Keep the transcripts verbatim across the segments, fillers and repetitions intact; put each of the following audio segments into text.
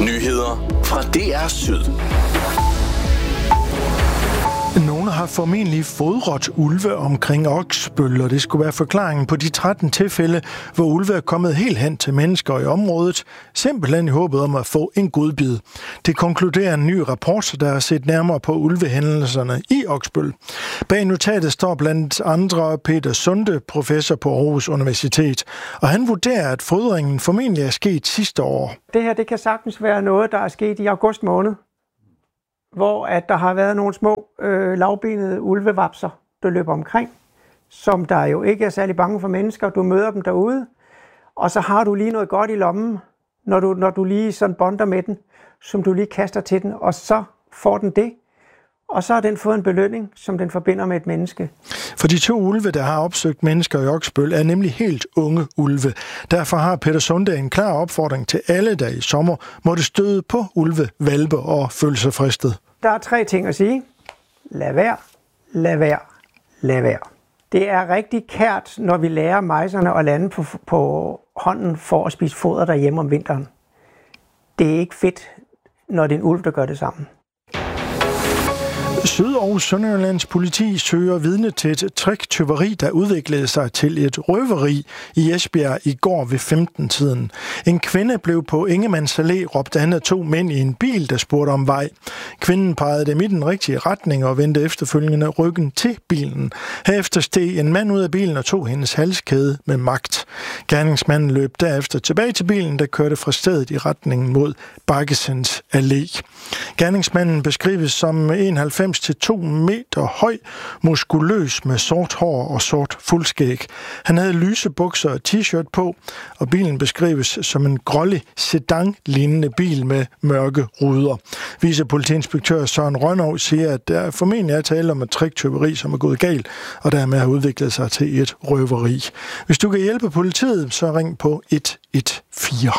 Nyheder fra D R Syd. Nogle har formentlig fodret ulve omkring Oksbøl, og det skulle være forklaringen på de tretten tilfælde, hvor ulve er kommet helt hen til mennesker i området, simpelthen i håbet om at få en godbid. Det konkluderer en ny rapport, der har set nærmere på ulvehændelserne i Oksbøl. Bag notatet står blandt andre Peter Sunde, professor på Aarhus Universitet, og han vurderer, at fodringen formentlig er sket sidste år. Det her det kan sagtens være noget, der er sket i august måned, hvor at der har været nogle små øh, lavbenede ulvevapser, der løber omkring, som der jo ikke er særlig bange for mennesker. Du møder dem derude, og så har du lige noget godt i lommen, når du, når du lige sådan bonder med den, som du lige kaster til den, og så får den det. Og så har den fået en belønning, som den forbinder med et menneske. For de to ulve, der har opsøgt mennesker i Oksbøl, er nemlig helt unge ulve. Derfor har Peter Sunde en klar opfordring til alle, der i sommer måtte støde på ulve, hvalpe og føle sig fristet. Der er tre ting at sige. Lad være, lad være, lad være. Det er rigtig kært, når vi lærer mejserne at lande på, på hånden for at spise foder derhjemme om vinteren. Det er ikke fedt, når det er en ulv, der gør det sammen. Syd- og Sønderjyllands politi søger vidne til et tricktyveri, der udviklede sig til et røveri i Esbjerg i går ved femten-tiden. En kvinde blev på Ingemanns Allé råbt an af to mænd i en bil, der spurgte om vej. Kvinden pegede dem i den rigtige retning og vendte efterfølgende ryggen til bilen. Herefter steg en mand ud af bilen og tog hendes halskæde med magt. Gerningsmanden løb derefter tilbage til bilen, der kørte fra stedet i retningen mod Bakkesens Allé. Gerningsmanden beskrives som enoghalvfems til to meter høj, muskuløs med sort hår og sort fuldskæg. Han havde lyse bukser og t-shirt på, og bilen beskrives som en grålig sedan-lignende bil med mørke ruder. Vicepolitiinspektør Søren Rønnow siger, at der formentlig er tale om et tricktyveri, som er gået galt, og dermed har udviklet sig til et røveri. Hvis du kan hjælpe politiet, så ring på et et fire.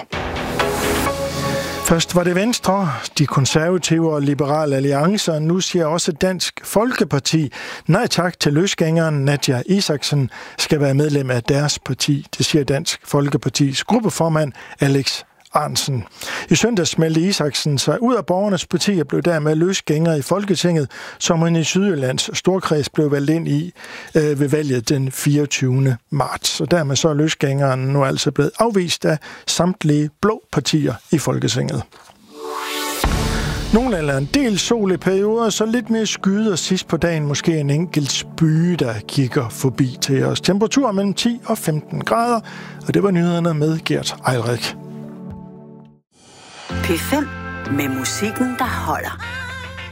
Først var det Venstre, de konservative og liberale alliancer. Nu siger også Dansk Folkeparti nej tak til løsgængeren Nadja Isaksen skal være medlem af deres parti. Det siger Dansk Folkepartis gruppeformand Alex Ahrendtsen. I søndags meldte Isaksen sig ud af Borgernes Parti og blev dermed løsgænger i Folketinget, som han i Sydjyllands storkreds blev valgt ind i øh, ved valget den fireogtyvende marts. Og dermed så er løsgængeren nu altså blevet afvist af samtlige blå partier i Folketinget. Nogle eller en del sol i perioder, så lidt mere skyde, og sidst på dagen måske en enkelt spyge, der kigger forbi til os. Temperatur mellem ti og femten grader, og det var nyhederne med Gert Eilrik. P fem med musikken, der holder.